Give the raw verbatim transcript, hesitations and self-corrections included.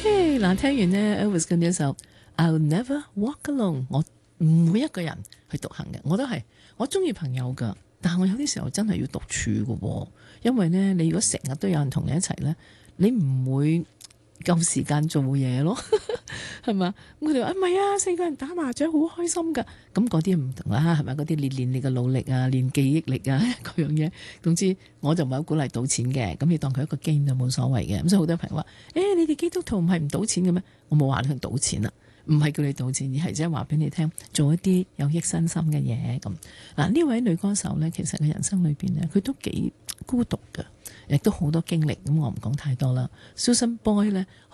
OK， 嗱，聽完呢 Elvis 嘅呢一首 I'll Never Walk Alone， 我唔會一個人去獨行嘅，我都係我中意朋友噶，但係我有啲時候真係要獨處嘅，因為呢，你如果成日都有人同你一齊呢，你唔會夠時間做嘢咯，係嘛？咁佢哋話唔係啊，四個人打麻雀好開心噶，咁嗰啲唔同啦，係咪？嗰啲練練你嘅腦力啊，練記憶力啊，各樣嘢。總之我就唔係好鼓勵賭錢嘅，咁你當佢一個 game 就冇所謂嘅。咁所以好多朋友話：誒、欸，你哋基督徒唔係唔賭錢嘅咩？我冇話你去賭錢啦，唔係叫你賭錢，而係即係話俾你聽，做一啲有益身心嘅嘢咁。嗱，呢位女歌手呢，其實佢人生裏邊呢，佢都幾孤獨㗎，亦都好多經歷。咁我唔講太多啦。Susan Boyle 呢。